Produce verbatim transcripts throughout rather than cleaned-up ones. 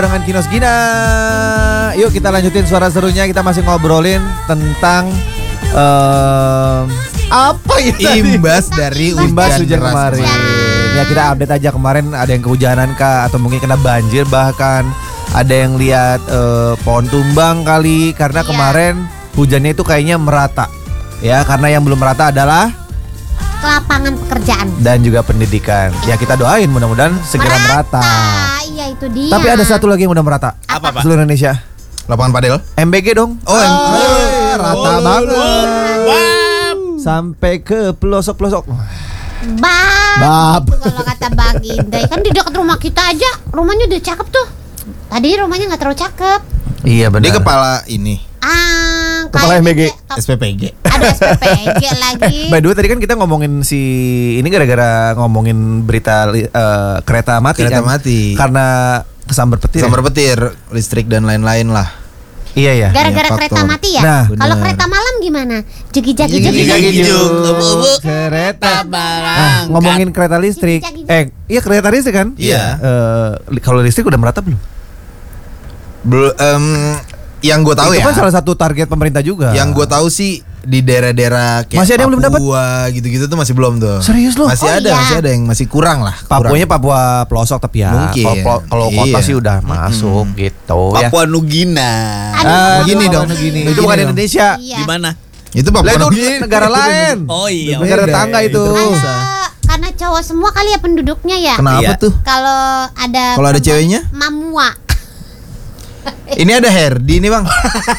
Dengan Kinos Gina. Yuk kita lanjutin suara serunya. Kita masih ngobrolin tentang um, apa ya tadi? Imbas dari Imbas hujan, hujan kemarin. Ya kita update aja, kemarin ada yang kehujanan kah, atau mungkin kena banjir, bahkan ada yang lihat uh, pohon tumbang kali karena Iya. kemarin hujannya itu kayaknya merata. Ya, karena yang belum merata adalah Lapangan pekerjaan dan juga pendidikan. Ya kita doain mudah-mudahan segera merata. Iya itu dia. Tapi ada satu lagi yang udah merata. Apa, Pak? Seluruh Indonesia. Lapangan padel. M B G dong. Oh, yang Eh, rata oh, banget. Bab. Sampai ke pelosok-pelosok. Bab. Bab. Itu kalau kata Bang Indai kan di dekat rumah kita aja rumahnya udah cakep tuh. Tadi rumahnya nggak terlalu cakep. Iya benar. Dia kepala ini Ah, Kepala M B G. S P P G. Ada S P P G lagi. By the way tadi kan kita ngomongin si ini gara-gara ngomongin berita uh, kereta mati Kereta kan? mati. Karena kesambar petir. Sambar petir, listrik dan lain-lain lah. Iya ya. Gara-gara Iya, kereta faktor. mati ya. Nah, Kalau bener. kereta malam gimana? Jegi-jagi Jegi-jagi. jegi-jagi. Jegi-jagi. Kereta. barang. Nah, ngomongin kereta listrik. Eh, iya kereta listrik kan? Iya. Eh, li- kalau listrik udah merata belum? Belum em, yang gue tahu Itu ya. kan salah satu target pemerintah juga. Yang gue tahu sih di daerah-daerah kayak Masih ada yang belum dapat? Papua gitu-gitu tuh masih belum tuh. Serius lu? Masih Oh, ada, iya. masih ada yang masih kurang lah. Papuanya kurang. Papua pelosok tapi ya. Mungkin. Kalau kalau kota Iya. sih udah masuk gitu ya. Papua Nugina. Aduh, Ah, Begini Papua dong. Nugini. Begini Itu bukan dong. Indonesia. Iya. Di mana? Itu Papua Lah itu Nugini. negara lain. Oh iya. Negara Beda, tetangga itu. itu. Alah, karena cowok semua kali ya penduduknya ya. Kenapa Iya. tuh? Kalau ada Kalau ada perempuan, ceweknya? Mamua. Ini ada Herdi nih bang.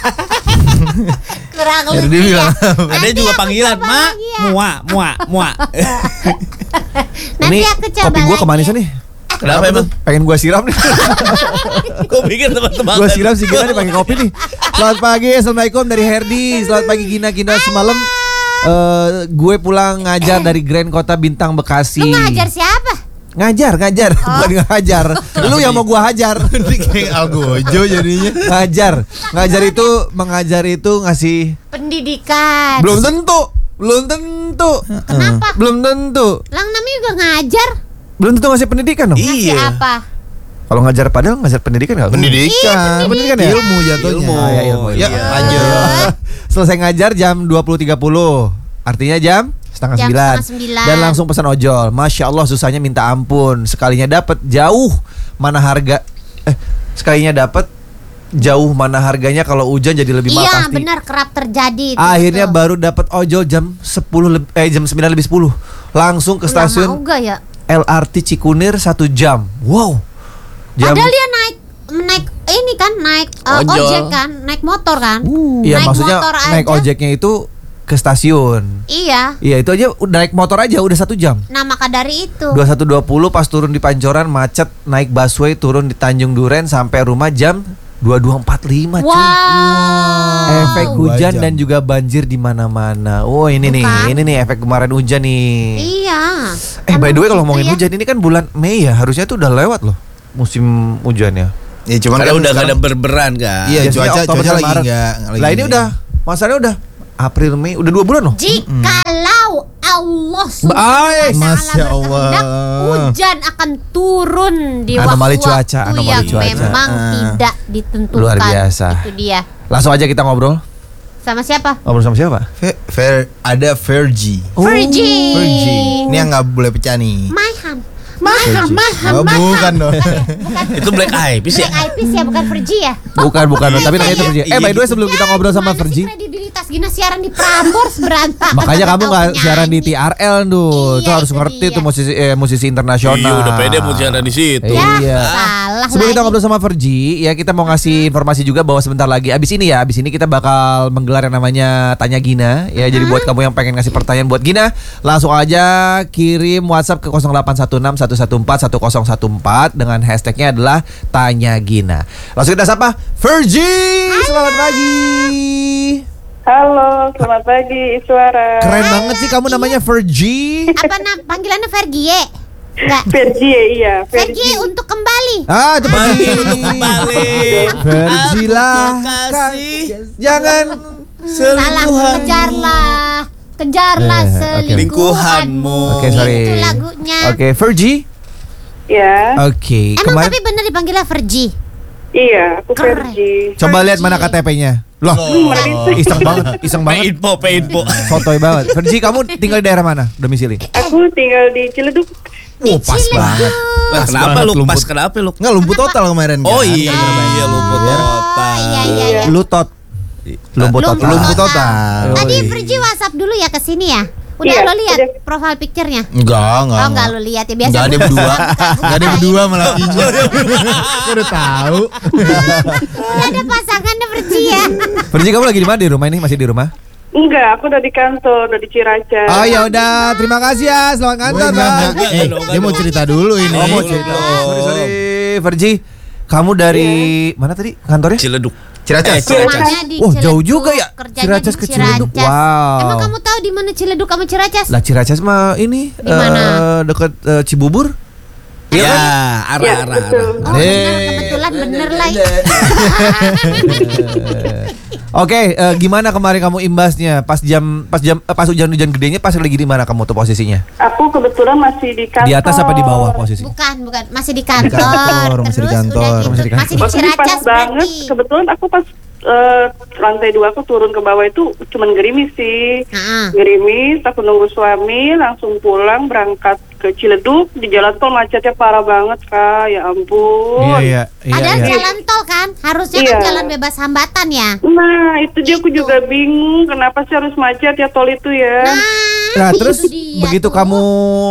Kurang Herdi lebih ya. bilang. Ada Nanti juga aku panggilan coba Ma, lagi ya. Mua, Mua, Mua. Nanti Ini aku coba kopi gua lagi kemanisan ya. nih. Kenapa emang? Pengen gua siram nih. Gue pikir teman-teman. Gua siram si Gina nih pakai kopi nih. Selamat pagi, assalamualaikum dari Herdi. Selamat pagi Gina. Gina semalam eh, gue pulang ngajar dari Grand Kota Bintang Bekasi. Lu ngajar siapa? Ngajar, ngajar, bukan ngajar. Lu yang mau gua hajar. Ini kayak Algojo jadinya. Ngajar, ngajar itu mengajar itu ngasih. Pendidikan. Belum tentu, belum tentu, Kenapa? belum tentu, Lang namanya juga ngajar. belum tentu ngasih pendidikan dong. Ngasih Iya. apa? Kalau ngajar padahal ngajar pendidikan nggak? Pendidikan. Pendidikan ya? Ilmu jatuhnya. Ilmu. Ah, ya, ilmu, Ya, ilmu. lanjut. Selesai ngajar jam dua puluh tiga puluh. Artinya jam setengah Jam sembilan. setengah sembilan. Dan langsung pesan ojol. Masya Allah susahnya minta ampun. Sekalinya dapat jauh mana harga eh sekalinya dapat jauh mana harganya kalau hujan jadi lebih mahal Iya pasti. benar kerap terjadi itu, Akhirnya betul. baru dapat ojol jam sepuluh leb- eh jam sembilan lebih sepuluh. Langsung ke Lama stasiun juga ya. L R T Cikunir satu jam. Wow. Jam Padahal dia naik naik ini kan naik uh, Ojol. ojek kan, naik motor kan. Iya naik maksudnya motor naik aja. ojeknya itu ke stasiun. Iya. Iya itu aja udah naik motor aja udah satu jam. Nah maka dari itu. dua puluh satu dua puluh pas turun di Pancoran macet, naik busway turun di Tanjung Duren sampai rumah jam dua puluh dua empat puluh lima cuy. Wow. Efek Dua hujan jam. dan juga banjir di mana-mana. Oh ini nih, Bukan? ini nih efek kemarin hujan nih. Iya. Eh by the way kalau Emang ngomongin gitu ya. hujan ini kan bulan Mei ya, harusnya itu udah lewat loh musim hujannya. Ya cuman Karena kan udah gak ada sekarang- berberan kan. Iya, Biasanya cuaca Oktober cuaca sampai lagi Maret. enggak. Lah ini udah masalahnya udah April Mei udah dua bulan loh. Jikalau Allah subhanahu Ay, wa Masya ta'ala Allah. berkehendak, hujan akan turun di Anomali waktu-waktu cuaca, anomali yang cuaca. memang Ah. tidak ditentukan. Luar biasa. Itu dia. Langsung aja kita ngobrol. Sama siapa? Ngobrol sama siapa? Fe- Fer, ada Fergie. Fergie. Fergie. Ini yang nggak boleh pecah nih. Maham. Maham, maham, Oh, maham. bukan dong. Itu Black Eyed Peas ya? Black Eyed Peas ya, bukan Fergie ya? Bukan, bukan, tapi namanya itu Fergie. Eh by the way sebelum kita ngobrol sama Gimana sih Fergie, kredibilitas Gina siaran di Prambors berantakan. makanya kamu Tahu nggak penyanyi. siaran di T R L tuh. Iya, Itu harus itu ngerti dia. tuh musisi eh, musisi internasional. Iya udah pede mau siaran di situ. Ya, Iya. salah Sebelum kita lagi. ngobrol sama Fergie, ya kita mau ngasih informasi juga bahwa sebentar lagi abis ini ya, abis ini kita bakal menggelar yang namanya Tanya Gina. Ya, jadi buat kamu yang pengen ngasih pertanyaan buat Gina, langsung aja kirim WhatsApp ke nol delapan satu enam satu satu empat satu nol satu empat dengan hashtagnya adalah Tanya Gina. Langsung kita sapa Fergie. Selamat pagi. Halo, selamat pagi Iswara. Keren banget sih kamu namanya Fergie. Apa nam panggilannya Fergie? Enggak. Fergie, iya. Fergie untuk kembali. Ah, itu Kembali Fergie. untuk kembali. Fergie lah. Aku kasih Jangan Salah, kejarlah. Kejarlah Eh, oke. selingkuhanmu. Oke, sorry. Itu lagunya. Oke, Fergie. Ya. Oke, Emang kemarin tapi bener dipanggilnya Fergie? Iya, aku Keren. Fergie. Coba lihat mana K T P-nya. Loh, iseng banget, iseng Pay banget. info, pay info. Sotoy banget. Fergie, kamu tinggal di daerah mana? Domisili? Aku tinggal di Ciledug. Oh, pas banget. Lah, Pas kenapa banget, lu? lumput. Pas kenapa lu? Nggak lumpuh total kemarin kan? Oh iya, iya lumpur total. Oh, iya iya iya. Lutot. Lumput total. Lumpuh total. Tadi Yoi. Fergie WhatsApp dulu ya ke sini ya. Udah Iya, lo lihat udah. profile picture-nya? Enggak, enggak. Oh enggak lo lihat ya biasa. Enggak ada berdua. Enggak ada berdua malah tiga. Aku udah tahu. Udah ada pasangannya Fergie ya. Fergie, kamu lagi di mana di rumah ini? Masih di rumah? Enggak, aku udah di kantor, udah di Ciracas. Oh ya udah, terima kasih ya. Selamat ngantor, Enggak, Bang. enggak. Eh, dia mau cerita dulu ini. Oh, mau cerita. Sorry, sorry. Fergie, kamu dari mana tadi kantornya? Ciledug. Ciracas. Eh, Ciracas. Rumahnya di Oh, Ciledug, jauh juga ya? kerjanya Ciracas di ke Ciledug. Ciracas. Wow. Emang kamu tahu di mana Ciledug sama Ciracas? Lah Ciracas mah ini Di mana? eh, dekat eh, Cibubur. Ya, Ya, arah-arah. betul. Oh bener, kebetulan bener lah. Oke, eh, gimana kemarin kamu imbasnya? Pas jam pas jam eh, pas hujan-hujan gedenya pas lagi di mana kamu tuh posisinya? Aku kebetulan masih di kantor. Di atas apa di bawah posisinya? Bukan, bukan, masih di kantor. kantor, masih di Terus kantor. udah gitu, Masih di kantor. masih di Posisi pas Ciracas banget. berarti. Kebetulan aku pas eh, lantai dua aku turun ke bawah itu cuman gerimis sih. Heeh. Gerimis, aku nunggu suami, langsung pulang berangkat ke Ciledug. Di jalan tol macetnya parah banget, Kak. Ya ampun. Iya, iya, iya. Padahal iya. jalan tol kan, harusnya kan Iya. jalan bebas hambatan ya. Nah, itu dia aku Itu. juga bingung kenapa sih harus macet ya tol itu ya. Nah, itu terus dia begitu tuh. kamu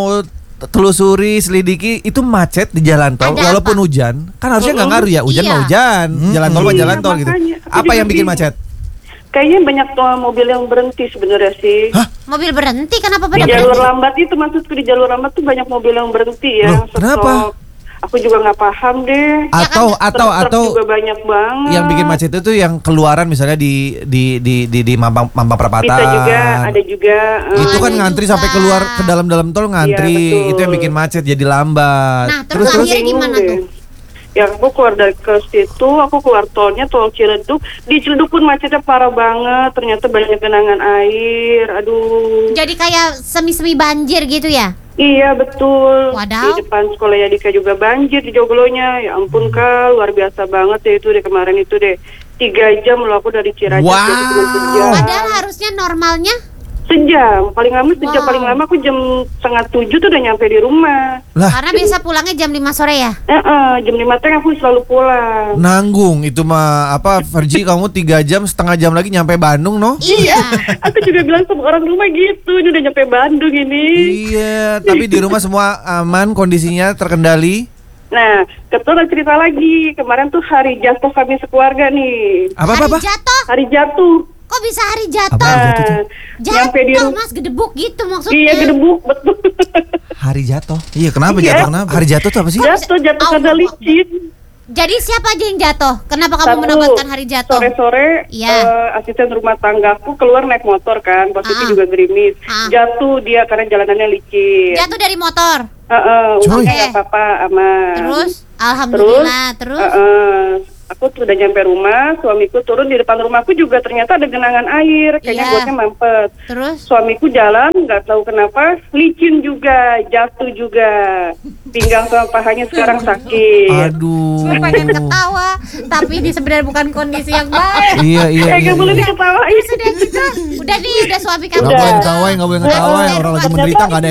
telusuri, selidiki, itu macet di jalan tol Ada walaupun apa? hujan. Kan harusnya nggak ngaruh ya, hujan Iya. mah hujan, jalan tol mah Iya, jalan tol gitu. makanya. Aku Apa juga yang bikin bingung. macet? Kayaknya banyak tuh mobil yang berhenti sebenarnya sih. Hah? Mobil berhenti kenapa Di pada jalur berhenti? lambat itu maksudku di jalur lambat tuh banyak mobil yang berhenti ya. Loh, stop. kenapa? Aku juga nggak paham deh. Atau kan, atau Truk-truk atau juga banyak banget. yang bikin macet itu yang keluaran misalnya di di di di, di Mampang Mampang Perapatan. Bisa juga, ada juga. eh, Itu kan ada ngantri juga. sampai keluar ke dalam-dalam tol ngantri. Iya, betul. Itu yang bikin macet jadi lambat. Nah, terus akhirnya bingung gimana deh. tuh? Ya aku keluar dari ke situ, aku keluar tolnya tol Ciledug. Di Ciledug pun macetnya parah banget. Ternyata banyak genangan air. Aduh. Jadi kayak semi-semi banjir gitu ya? Iya betul. Wadaw. Di depan sekolah Yadika juga banjir di Joglonya. Ya ampun Kak, luar biasa banget ya itu deh kemarin itu deh. Tiga jam loh aku dari Ciracas. Wow. jadi cuma sejam. Padahal harusnya normalnya Sejam, paling lama sejam, Wow. paling lama aku jam setengah tujuh tuh udah nyampe di rumah. Lah, karena biasa pulangnya jam lima sore ya? Eh, eh, jam lima teng aku selalu pulang. nanggung itu mah apa Fergie, kamu tiga jam setengah jam lagi nyampe Bandung no? Iya. Aku juga bilang sama orang rumah gitu, ini udah nyampe Bandung ini. Iya, tapi di rumah semua aman, kondisinya terkendali. Nah, kebetulan cerita lagi, kemarin tuh hari jatuh kami sekeluarga nih. Apa apa apa? Hari jatuh? Hari jatuh. Kok bisa hari Apa jatuh? hari jatuh tuh? Jatuh, Nyampe di rumah. Mas, gedebuk gitu maksudnya. Iya, gedebuk, betul. Hari jatuh. Iya, kenapa Iya. jatuh kenapa? Hari jatuh tuh apa sih? Jatuh, jatuh Allah. karena licin. Jadi siapa aja yang jatuh? Kenapa kamu Satu, mendapatkan hari jatuh? Sore-sore Iya. eh, asisten rumah tanggaku keluar naik motor kan, posisi Ah. juga gerimis. Ah. Jatuh dia karena jalanannya licin. Jatuh dari motor. Heeh, Coy. untungnya nggak apa-apa aman. Terus, Terus, alhamdulillah, terus. heeh, aku sudah nyampe rumah, suamiku turun di depan rumahku juga ternyata ada genangan air, kayaknya Iya. buatnya mampet. Terus Suamiku jalan, nggak tahu kenapa, licin juga, jatuh juga, pinggang sama pahanya sekarang sakit. Aduh. gue pengen ketawa, tapi ini sebenarnya bukan kondisi yang baik. Iya iya Eh, iya. nggak boleh iya. diketawain. Sudah gitu, udah nih, udah suami kamu. Nggak boleh Udah. ngetawain, nggak boleh ngetawain. Orang lagi menderita nggak ada